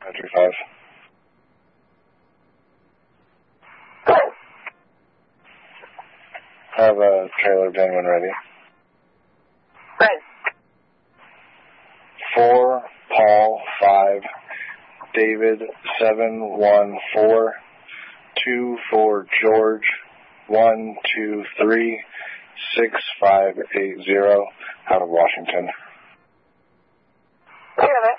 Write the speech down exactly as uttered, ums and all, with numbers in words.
Country five. Have a trailer bin when ready. Right. Four, Paul, five, David, seven, one, four, two, four, George, one, two, three, six, five, eight, zero, out of Washington. I got it.